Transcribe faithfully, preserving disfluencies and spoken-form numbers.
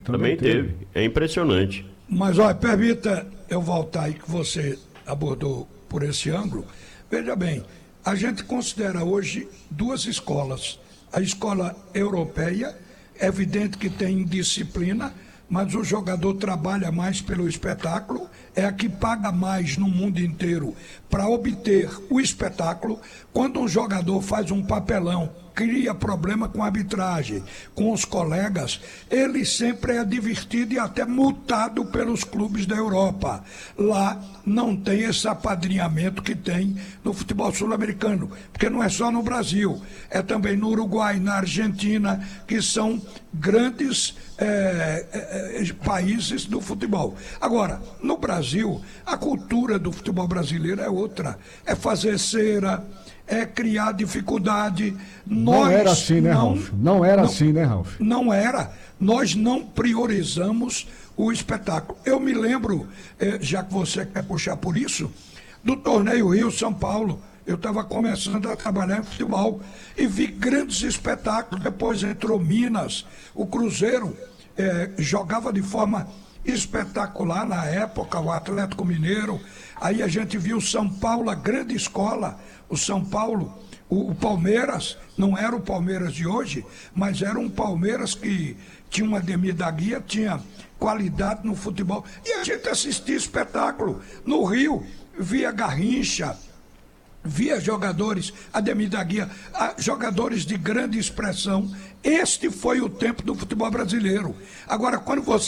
Também, Também teve. teve. É impressionante. Mas, olha, permita eu voltar aí que você abordou por esse ângulo. Veja bem, a gente considera hoje duas escolas. A escola europeia, é evidente que tem disciplina, mas o jogador trabalha mais pelo espetáculo, é a que paga mais no mundo inteiro para obter o espetáculo. Quando um jogador faz um papelão, cria problema com a arbitragem, com os colegas, ele sempre é advertido e até multado pelos clubes da Europa. Lá não tem esse apadrinhamento que tem no futebol sul-americano, porque não é só no Brasil, é também no Uruguai, na Argentina, que são grandes é, é, países do futebol. Agora, no Brasil, a cultura do futebol brasileiro é outra, é fazer cera, é criar dificuldade. Nós não era assim, né, não, Ralf? Não era não, assim, né, Ralf? Não era. Nós não priorizamos o espetáculo. Eu me lembro, eh, já que você quer puxar por isso, do torneio Rio-São Paulo. Eu estava começando a trabalhar em futebol e vi grandes espetáculos. Depois entrou Minas, o Cruzeiro eh, jogava de forma espetacular na época, o Atlético Mineiro. Aí a gente viu São Paulo, a grande escola, o São Paulo, o, o Palmeiras, não era o Palmeiras de hoje, mas era um Palmeiras que tinha uma Ademir da Guia, tinha qualidade no futebol. E a gente assistia espetáculo. No Rio, via Garrincha, via jogadores, Ademir da Guia, jogadores de grande expressão. Este foi o tempo do futebol brasileiro. Agora, quando você